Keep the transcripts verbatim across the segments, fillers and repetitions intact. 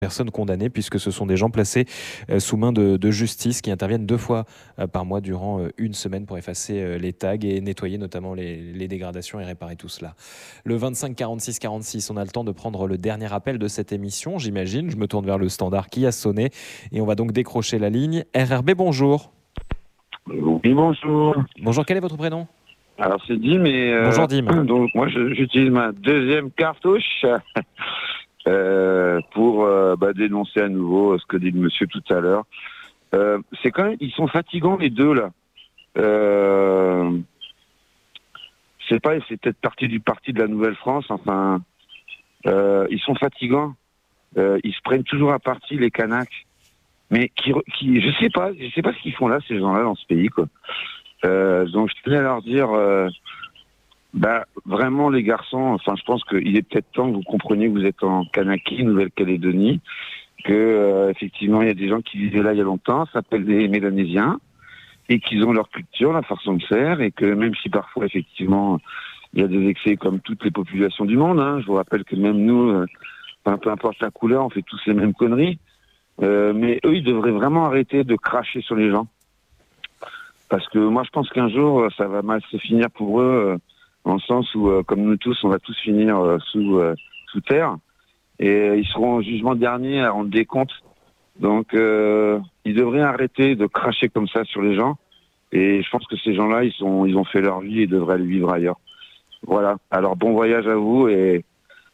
Personnes condamnées puisque ce sont des gens placés euh, sous main de, de justice qui interviennent deux fois euh, par mois durant euh, une semaine pour effacer euh, les tags et nettoyer notamment les, les dégradations et réparer tout cela. Le vingt-cinq quarante-six quarante-six, on a le temps de prendre le dernier appel de cette émission, j'imagine. Je me tourne vers le standard qui a sonné et on va donc décrocher la ligne. R R B, bonjour. Oui, bonjour. Bonjour, quel est votre prénom ? Alors c'est Dim et... Euh, Bonjour Dim. Donc moi je, j'utilise ma deuxième cartouche euh, pour euh, bah, dénoncer à nouveau ce que dit le monsieur tout à l'heure. Euh, c'est quand même... Ils sont fatigants les deux là. Euh, je sais pas, c'est peut-être parti du parti de la Nouvelle-France, enfin... Euh, ils sont fatigants. Euh, ils se prennent toujours à partie les canaques. Mais qui, qui, je sais pas, je sais pas ce qu'ils font là, ces gens-là, dans ce pays, quoi. Euh, donc je tenais à leur dire, euh, bah vraiment les garçons, enfin je pense qu'il est peut-être temps que vous compreniez que vous êtes en Kanaki, Nouvelle-Calédonie, que euh, effectivement il y a des gens qui vivaient là il y a longtemps, ça s'appelle des Mélanésiens, et qu'ils ont leur culture, la façon de faire, et que même si parfois effectivement il y a des excès comme toutes les populations du monde, hein, je vous rappelle que même nous, euh, enfin, peu importe la couleur, on fait tous les mêmes conneries. Euh, mais eux, ils devraient vraiment arrêter de cracher sur les gens. Parce que moi, je pense qu'un jour, ça va mal se finir pour eux, euh, dans le sens où, euh, comme nous tous, on va tous finir euh, sous, euh, sous terre. Et euh, ils seront au jugement dernier à rendre des comptes. Donc, euh, ils devraient arrêter de cracher comme ça sur les gens. Et je pense que ces gens-là, ils, sont, ils ont fait leur vie et devraient aller vivre ailleurs. Voilà. Alors, bon voyage à vous et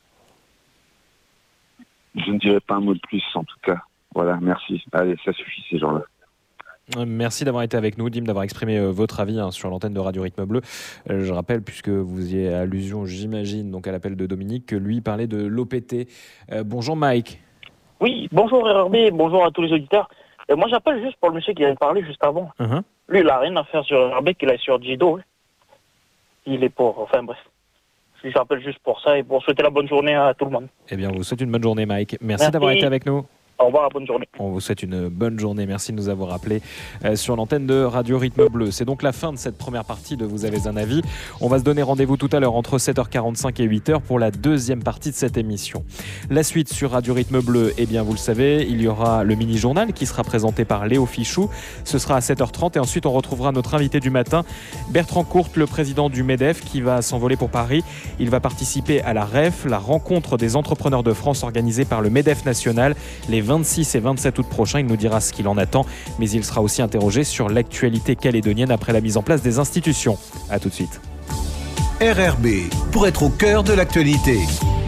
je ne dirai pas un mot de plus, en tout cas. Voilà, merci. Allez, ça suffit ces gens-là. Merci d'avoir été avec nous, Dim, d'avoir exprimé euh, votre avis hein, sur l'antenne de Radio Rythme Bleu. Euh, je rappelle, puisque vous y avez allusion, j'imagine, donc à l'appel de Dominique, que lui parlait de l'O P T. Euh, bonjour Mike. Oui, bonjour R R B, bonjour à tous les auditeurs. Et moi j'appelle juste pour le monsieur qui vient de parler juste avant. Uh-huh. Lui, il a rien à faire sur R R B qu'il aille sur Jido. Hein. Il est pour... Enfin bref. J'appelle juste pour ça et pour souhaiter la bonne journée à tout le monde. Eh bien, on vous souhaite une bonne journée, Mike. Merci, Merci d'avoir été avec nous. Au revoir, bonne journée. On vous souhaite une bonne journée. Merci de nous avoir appelés euh, sur l'antenne de Radio Rythme Bleu. C'est donc la fin de cette première partie de Vous avez un avis. On va se donner rendez-vous tout à l'heure entre sept heures quarante-cinq et huit heures pour la deuxième partie de cette émission. La suite sur Radio Rythme Bleu, eh bien vous le savez, il y aura le mini-journal qui sera présenté par Léo Fichou. Ce sera à sept heures trente et ensuite on retrouvera notre invité du matin, Bertrand Courte, le président du MEDEF qui va s'envoler pour Paris. Il va participer à la R E F, la rencontre des entrepreneurs de France organisée par le MEDEF national les vingt-six et vingt-sept août prochain. Il nous dira ce qu'il en attend, mais il sera aussi interrogé sur l'actualité calédonienne après la mise en place des institutions. A tout de suite. R R B, pour être au cœur de l'actualité.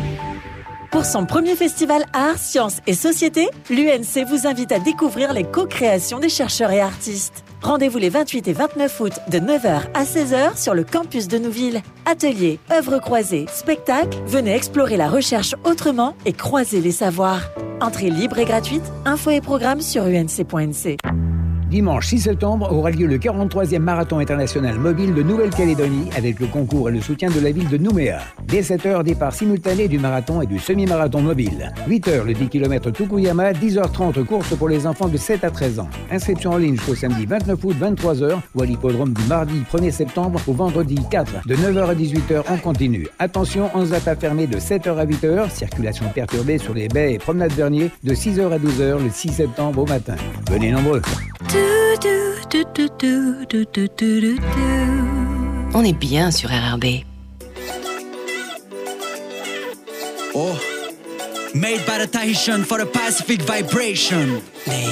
Pour son premier festival Arts, Sciences et Société, l'U N C vous invite à découvrir les co-créations des chercheurs et artistes. Rendez-vous les vingt-huit et vingt-neuf août de neuf heures à seize heures sur le campus de Nouville. Ateliers, œuvres croisées, spectacles, venez explorer la recherche autrement et croiser les savoirs. Entrée libre et gratuite, infos et programmes sur u n c point n c. Dimanche six septembre aura lieu le quarante-troisième Marathon international mobile de Nouvelle-Calédonie avec le concours et le soutien de la ville de Nouméa. Dès sept heures, départ simultané du marathon et du semi-marathon mobile. huit heures, le dix kilomètres Tukuyama, dix heures trente, course pour les enfants de sept à treize ans. Inscription en ligne jusqu'au samedi vingt-neuf août, vingt-trois heures, ou à l'hippodrome du mardi premier septembre au vendredi quatre, de neuf heures à dix-huit heures en continu. Attention, Anzata fermé de sept heures à huit heures, circulation perturbée sur les baies et promenade Vernier de six heures à douze heures le six septembre au matin. Venez nombreux. On est bien sur R R B. Oh, made by the Tahitian for the Pacific vibration.